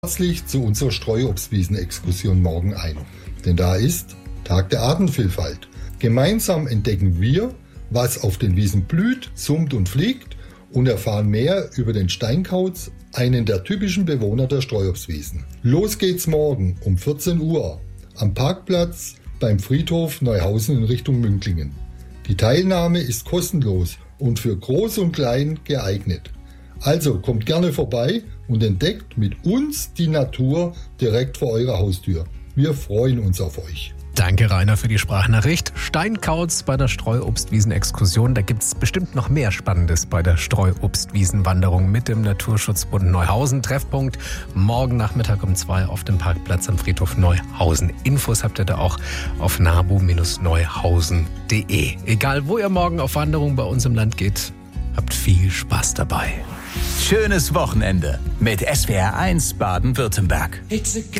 herzlich zu unserer Streuobstwiesen-Exkursion morgen ein. Denn da ist Tag der Artenvielfalt. Gemeinsam entdecken wir, was auf den Wiesen blüht, summt und fliegt und erfahren mehr über den Steinkauz, einen der typischen Bewohner der Streuobstwiesen. Los geht's morgen um 14 Uhr am Parkplatz beim Friedhof Neuhausen in Richtung Münklingen. Die Teilnahme ist kostenlos und für Groß und Klein geeignet. Also kommt gerne vorbei und entdeckt mit uns die Natur direkt vor eurer Haustür. Wir freuen uns auf euch. Danke, Rainer, für die Sprachnachricht. Steinkauz bei der Streuobstwiesen-Exkursion. Da gibt es bestimmt noch mehr Spannendes bei der Streuobstwiesenwanderung mit dem Naturschutzbund Neuhausen. Treffpunkt morgen Nachmittag um 2 auf dem Parkplatz am Friedhof Neuhausen. Infos habt ihr da auch auf nabu-neuhausen.de. Egal, wo ihr morgen auf Wanderung bei uns im Land geht, habt viel Spaß dabei. Schönes Wochenende mit SWR1 Baden-Württemberg.